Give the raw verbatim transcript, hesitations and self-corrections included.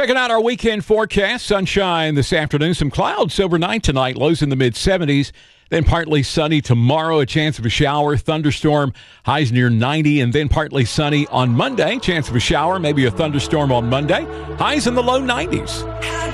Checking out our weekend forecast. Sunshine this afternoon. Some clouds overnight tonight. Lows in the mid seventies. Then partly sunny tomorrow. A chance of a shower. Thunderstorm. Highs near ninety. And then partly sunny on Monday. Chance of a shower. Maybe a thunderstorm on Monday. Highs in the low nineties.